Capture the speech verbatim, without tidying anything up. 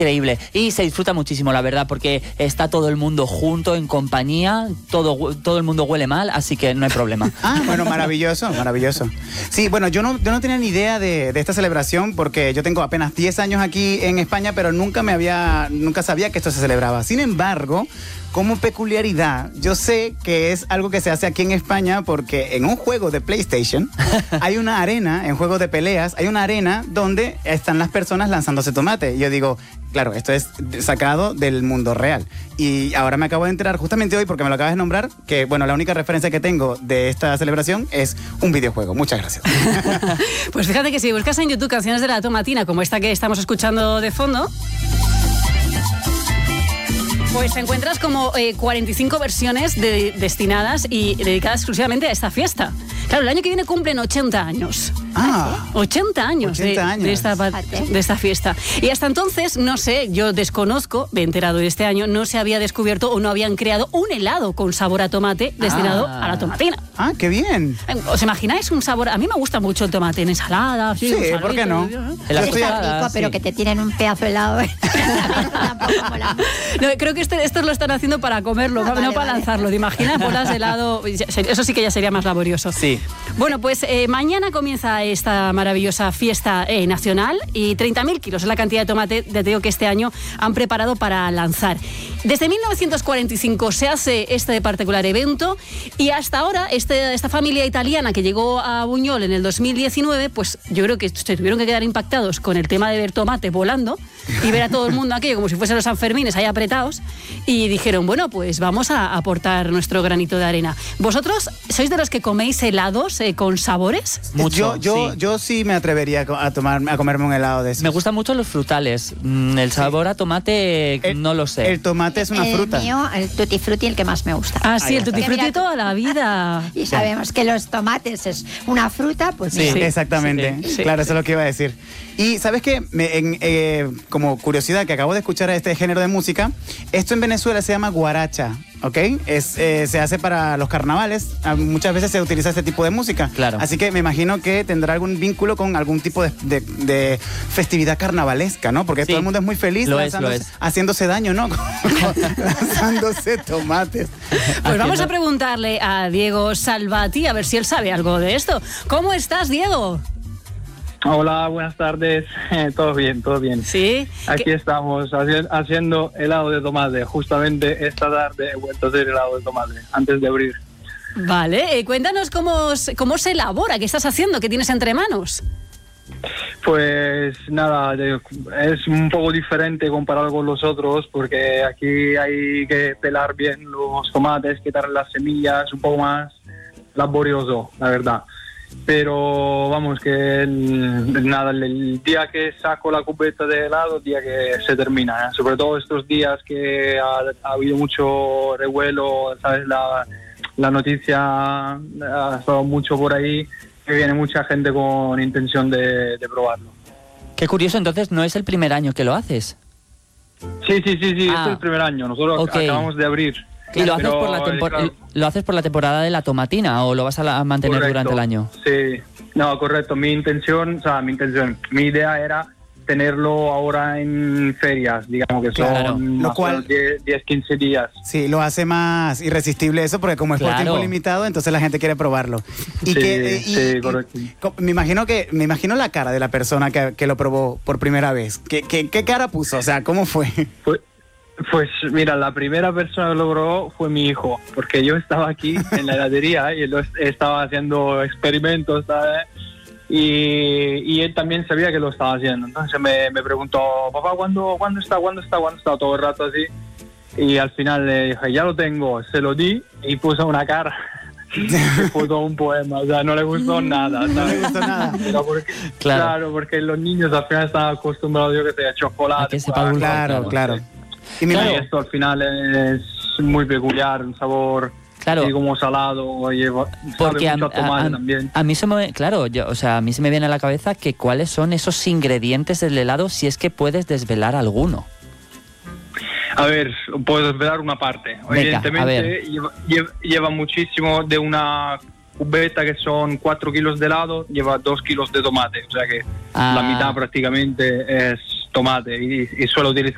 Increíble. Y se disfruta muchísimo, la verdad, porque está todo el mundo junto, en compañía, todo, todo el mundo huele mal, así que no hay problema. Ah, bueno, maravilloso, maravilloso. Sí, bueno, yo no, yo no tenía ni idea de, de esta celebración porque yo tengo apenas diez años aquí en España, pero nunca me había, nunca sabía que esto se celebraba. Sin embargo, como peculiaridad, yo sé que es algo que se hace aquí en España porque en un juego de PlayStation hay una arena, en juegos de peleas, hay una arena donde están las personas lanzándose tomate. Y yo digo, claro, esto es sacado del mundo real. Y ahora me acabo de enterar justamente hoy, porque me lo acabas de nombrar, que bueno, la única referencia que tengo de esta celebración es un videojuego. Muchas gracias. Pues fíjate que si buscas en YouTube canciones de la tomatina, como esta que estamos escuchando de fondo, pues encuentras como eh, cuarenta y cinco versiones de, destinadas y dedicadas exclusivamente a esta fiesta. Claro, el año que viene cumplen ochenta años. Ah, ochenta años, ochenta de, años. De, esta, de esta fiesta. Y hasta entonces, no sé, yo desconozco, me he enterado de este año, no se había descubierto o no habían creado un helado con sabor a tomate destinado Ah. a la tomatina. Ah, qué bien. ¿Os imagináis un sabor? A mí me gusta mucho el tomate en ensalada. Sí, un ¿por qué no? En la Yo estoy- tostada, rico, pero sí. que te tienen un pedazo de helado. Tampoco mola. No, creo que este, estos lo están haciendo para comerlo, Ah, no vale, para vale. lanzarlo. ¿Te imaginas? Bolas de helado. Eso sí que ya sería más laborioso. Sí. Bueno, pues eh, mañana comienza esta maravillosa fiesta eh, nacional y treinta mil kilos es la cantidad de tomate de digo que este año han preparado para lanzar. Desde mil novecientos cuarenta y cinco se hace este particular evento y hasta ahora este, esta familia italiana que llegó a Buñol en el dos mil diecinueve, pues yo creo que se tuvieron que quedar impactados con el tema de ver tomate volando y ver a todo el mundo aquello como si fuesen los Sanfermines ahí apretados y dijeron, bueno, pues vamos a aportar nuestro granito de arena. ¿Vosotros sois de los que coméis helados eh, con sabores? Mucho, yo, yo, sí. yo sí me atrevería a, co- a tomar, a comerme un helado de eso. Me gustan mucho los frutales. Mm, El sabor a tomate, El- no lo sé. El tomate es una el fruta. mío, el tutti frutti, el que más me gusta. Ah, sí, Ahí el tutti está. frutti Mira tú. toda la vida. Y sabemos que los tomates es una fruta, pues Sí. mira. Sí. Exactamente, Sí, sí. claro, eso es lo que iba a decir. Y ¿sabes qué? Me- en, eh, como curiosidad, que acabo de escuchar este género de música, esto en Venezuela se llama guaracha, ¿ok? Es, eh, se hace para los carnavales, ah, muchas veces se utiliza este tipo de música. Claro. Así que me imagino que tendrá algún vínculo con algún tipo de, de- de festividad carnavalesca, ¿no? Porque Sí. todo el mundo es muy feliz Lo es, lanzándose- lo es. haciéndose daño, ¿no? Lanzándose tomates. Pues vamos Haciendo- a preguntarle a Diego Salvati a ver si él sabe algo de esto. ¿Cómo estás, Diego? Hola, buenas tardes. Todo bien, todo bien. Sí. Aquí ¿Qué- estamos haci- haciendo helado de tomate. Justamente esta tarde he vuelto a hacer helado de tomate antes de abrir. Vale, eh, cuéntanos cómo, se- cómo se elabora, qué estás haciendo, qué tienes entre manos. Pues nada, de- es un poco diferente comparado con los otros porque aquí hay que pelar bien los tomates, quitar las semillas, un poco más laborioso, la verdad. Pero vamos, que el, nada, el, el día que saco la cubeta de helado, el día que se termina, ¿eh? Sobre todo estos días que ha, ha habido mucho revuelo, ¿sabes? La, la noticia ha estado mucho por ahí, que viene mucha gente con intención de, de probarlo. Qué curioso, entonces no es el primer año que lo haces. Sí, sí, sí, sí, Ah. este es el primer año, nosotros Ok. acabamos de abrir. ¿Y lo haces, Pero, por la eh, tempor- claro, lo haces por la temporada de la tomatina o lo vas a, la- a mantener correcto. durante el año? Sí, no, correcto. Mi intención, o sea, mi intención, mi idea era tenerlo ahora en ferias, digamos que Claro. son Lo más o cual- menos diez, diez, quince días. Sí, lo hace más irresistible eso, porque como es por Claro. tiempo limitado, entonces la gente quiere probarlo. Y Sí, que, eh, y- sí, y- correcto. co- me imagino que me imagino la cara de la persona que, que lo probó por primera vez. ¿Qué, qué, qué cara puso? O sea, ¿cómo fue? Pues, pues mira, la primera persona que lo probó fue mi hijo, porque yo estaba aquí en la heladería y él lo est- estaba haciendo experimentos, ¿sabes? Y, y él también sabía que lo estaba haciendo. Entonces me, me preguntó, papá, ¿cuándo, ¿cuándo está? ¿Cuándo está? ¿Cuándo está? Todo el rato así. Y al final le dije, ya lo tengo, se lo di y puso una cara. Se puso un poema, o sea, no le gustó nada, No ¿sabes? le gustó nada. Pero porque, Claro. claro. porque los niños al final están acostumbrados, yo que sé, a chocolate. A que sepa a- dulce. Claro, claro. Y me Y imagino- esto al final es muy peculiar, un sabor Claro. así como salado, lleva, Porque a, sabe mucho a tomate a- a- también. a mí se me, claro, yo, o sea, a mí se me viene a la cabeza que cuáles son esos ingredientes del helado si es que puedes desvelar alguno. A ver, puedo desvelar una parte. Venga, a Evidentemente ver. lleva, lleva- lleva muchísimo de una cubeta que son cuatro kilos de helado, lleva dos kilos de tomate, o sea que Ah. la mitad prácticamente es tomate y, y suelo utilizar